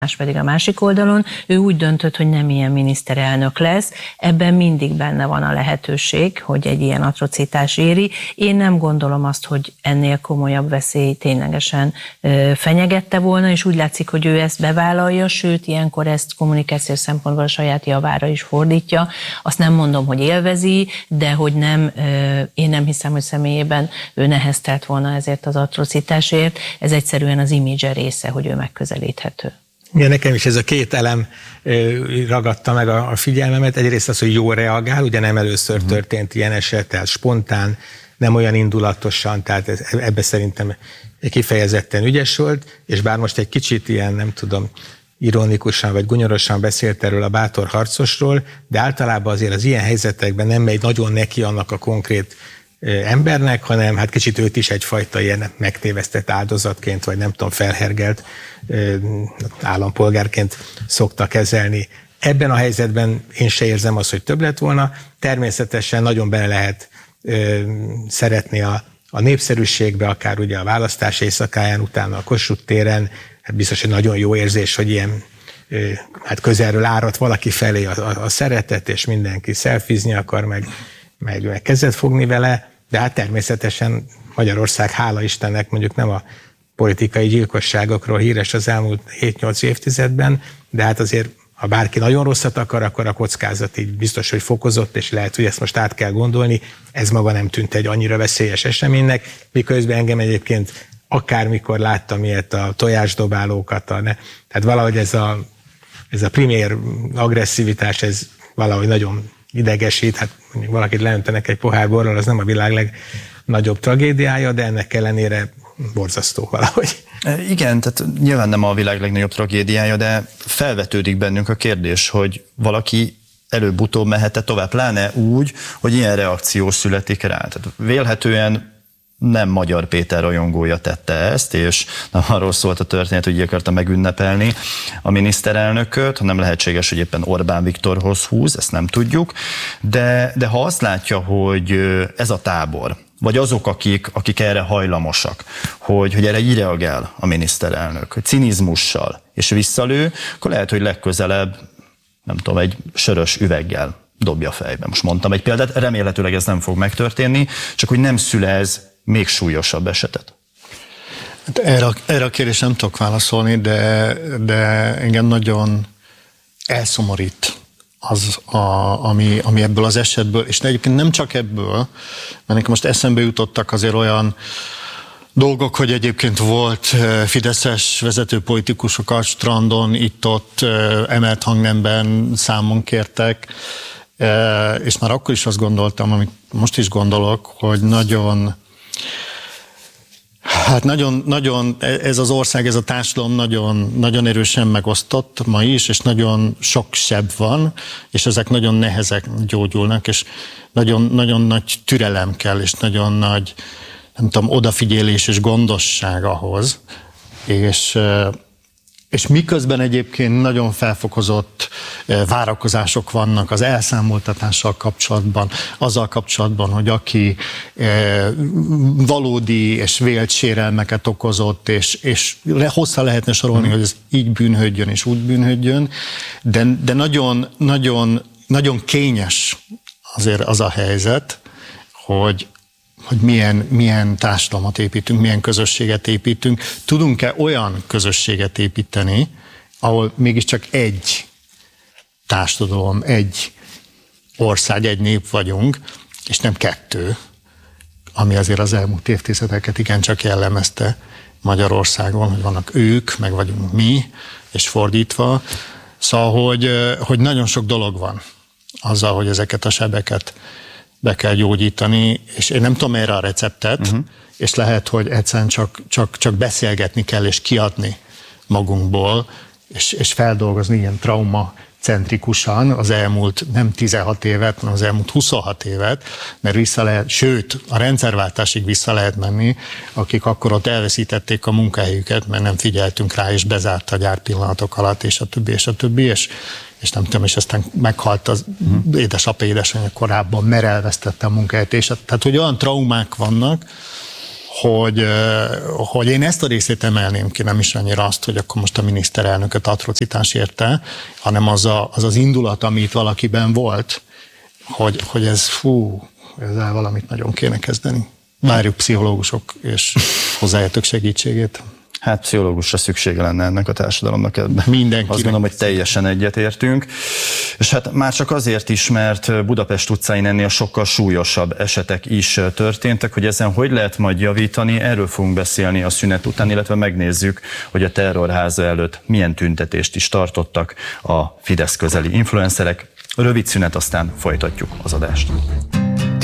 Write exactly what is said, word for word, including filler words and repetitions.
más pedig a másik oldalon, ő úgy döntött, hogy nem ilyen miniszterelnök lesz. Ebben mindig benne van a lehetőség, hogy egy ilyen atrocitás éri. Én nem gondolom azt, hogy ennél komolyabb veszély ténylegesen ö, fenyegette volna, és úgy látszik, hogy ő ezt bevállalja, sőt, ilyenkor ezt kommunikációs szempontból a saját javára is fordítja. Azt nem mondom, hogy élvezi, de hogy nem, ö, én nem hiszem, hogy személyében ő neheztelt volna ezért az atrocitásért. Ez egyszerűen az imidzse része, hogy ő megközelíthető. Igen, nekem is ez a két elem ragadta meg a figyelmemet. Egyrészt az, hogy jól reagál, ugye nem először történt ilyen eset, tehát spontán, nem olyan indulatosan, tehát ebbe szerintem kifejezetten ügyes volt, és bár most egy kicsit ilyen, nem tudom, ironikusan vagy gunyorosan beszélt erről a bátor harcosról, de általában azért az ilyen helyzetekben nem megy nagyon neki annak a konkrét embernek, hanem hát kicsit őt is egyfajta ilyen megtévesztett áldozatként, vagy nem tudom, felhergelt állampolgárként szokta kezelni. Ebben a helyzetben én se érzem azt, hogy több lett volna. Természetesen nagyon bele lehet ö, szeretni a, a népszerűségbe, akár ugye a választás éjszakáján, utána a Kossuth téren. Hát biztos, hogy nagyon jó érzés, hogy ilyen ö, hát közelről árat valaki felé a, a, a szeretet, és mindenki szelfizni akar, meg, meg, meg kezet fogni vele. De hát természetesen Magyarország, hála Istennek, mondjuk nem a politikai gyilkosságokról híres az elmúlt hét-nyolc évtizedben, de hát azért, ha bárki nagyon rosszat akar, akkor a kockázat így biztos, hogy fokozott, és lehet, hogy ezt most át kell gondolni. Ez maga nem tűnt egy annyira veszélyes eseménynek, miközben engem egyébként akármikor láttam ilyet, a tojásdobálókat, a ne, tehát valahogy ez a, ez a primér agresszivitás, ez valahogy nagyon idegesít, hát mondjuk valakit leöntenek egy pohár borral, az nem a világ legnagyobb tragédiája, de ennek ellenére borzasztó valahogy. Igen, tehát nyilván nem a világ legnagyobb tragédiája, de felvetődik bennünk a kérdés, hogy valaki előbb-utóbb mehet-e tovább, pláne úgy, hogy ilyen reakció születik rá. Tehát vélhetően nem Magyar Péter rajongója tette ezt, és nem arról szólt a történet, hogy így akarta megünnepelni a miniszterelnököt, hanem lehetséges, hogy éppen Orbán Viktorhoz húz, ezt nem tudjuk, de, de ha azt látja, hogy ez a tábor, vagy azok, akik, akik erre hajlamosak, hogy, hogy erre így reagál a miniszterelnök, hogy cinizmussal és visszalő, akkor lehet, hogy legközelebb, nem tudom, egy sörös üveggel dobja fejbe. Most mondtam egy példát, remélhetőleg ez nem fog megtörténni, csak hogy nem szülez még súlyosabb esetet. Hát erre, erre a kérdésre nem tudok válaszolni, de, de engem nagyon elszomorít az, a, ami, ami ebből az esetből, és egyébként nem csak ebből, mert nekem most eszembe jutottak azért olyan dolgok, hogy egyébként volt fideszes vezető politikusokat strandon, itt-ott emelt hangnemben számon kértek, és már akkor is azt gondoltam, amit most is gondolok, hogy nagyon Hát nagyon, nagyon, ez az ország, ez a társadalom nagyon, nagyon erősen megosztott ma is, és nagyon sok seb van, és ezek nagyon nehezek gyógyulnak, és nagyon, nagyon nagy türelem kell, és nagyon nagy, nem tudom, odafigyelés és gondosság ahhoz, és, és miközben egyébként nagyon felfokozott várakozások vannak az elszámoltatással kapcsolatban, azzal kapcsolatban, hogy aki valódi és vélt sérelmeket okozott, és, és hosszá lehetne sorolni, mm. hogy ez így bűnhődjön és úgy bűnhődjön, de, de nagyon, nagyon, nagyon kényes azért az a helyzet, hogy hogy milyen, milyen társadalmat építünk, milyen közösséget építünk. Tudunk-e olyan közösséget építeni, ahol mégiscsak egy társadalom, egy ország, egy nép vagyunk, és nem kettő, ami azért az elmúlt évtizedeket igencsak jellemezte Magyarországon, hogy vannak ők, meg vagyunk mi, és fordítva. Szóval, hogy, hogy nagyon sok dolog van azzal, hogy ezeket a sebeket be kell gyógyítani, és én nem tudom erre a receptet, uh-huh. és lehet, hogy egyszerűen csak, csak, csak beszélgetni kell, és kiadni magunkból, és, és feldolgozni ilyen traumacentrikusan az elmúlt nem tizenhat évet, hanem az elmúlt huszonhat évet, mert vissza lehet, sőt, a rendszerváltásig vissza lehet menni, akik akkor ott elveszítették a munkahelyüket, mert nem figyeltünk rá, és bezárt a gyár pillanatok alatt, és a többi, és a többi, és és nem tudom, és aztán meghalt az uh-huh. édesapa, édesanyja korábban, mert elvesztette a munkahelyet, és tehát, hogy olyan traumák vannak, hogy, hogy én ezt a részét emelném ki, nem is annyira azt, hogy akkor most a miniszterelnököt atrocitás érte, hanem az, a, az az indulat, ami itt valakiben volt, hogy, hogy ez fú, ezzel valamit nagyon kéne kezdeni. Várjuk pszichológusok és hozzáértők segítségét. Hát pszichológusra szüksége lenne ennek a társadalomnak ebben. Mindenkinek. Azt gondolom, hogy teljesen egyetértünk. És hát már csak azért is, mert Budapest utcáin ennél sokkal súlyosabb esetek is történtek, hogy ezen hogy lehet majd javítani, erről fogunk beszélni a szünet után, illetve megnézzük, hogy a terrorháza előtt milyen tüntetést is tartottak a Fidesz közeli influencerek. Rövid szünet, aztán folytatjuk az adást.